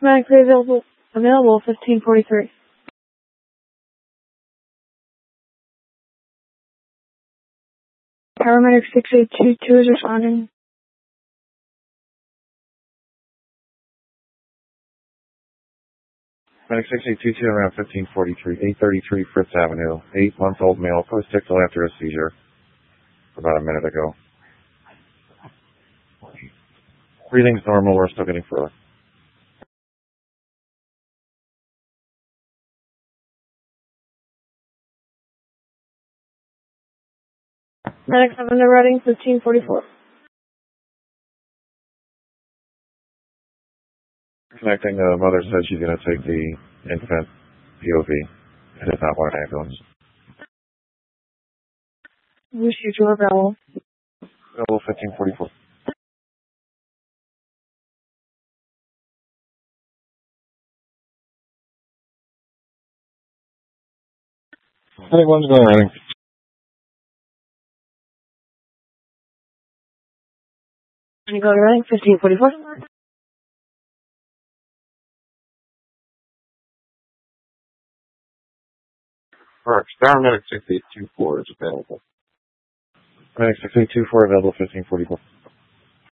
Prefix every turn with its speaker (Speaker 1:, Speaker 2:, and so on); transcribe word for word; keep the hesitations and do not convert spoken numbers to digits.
Speaker 1: Automatically available, available fifteen forty-three. Paramedic six eight two two is responding.
Speaker 2: Medic six eight two two around fifteen forty-three, eight thirty-three Fritz Avenue. Eight-month-old male post-ictal after a seizure about a minute ago. Breathing's normal. We're still getting fluid.
Speaker 1: Medic seven to Reading, fifteen forty-four.
Speaker 2: Connecting, the mother said she's going to take the infant P O V and does not want an ambulance.
Speaker 1: Wish you to available.
Speaker 2: Available fifteen forty-four. I think one's going running.
Speaker 1: Can you go to Reading, fifteen forty-four?
Speaker 2: Correct. Paramedic six eight two four is available. Medic six eight two four available fifteen forty-four.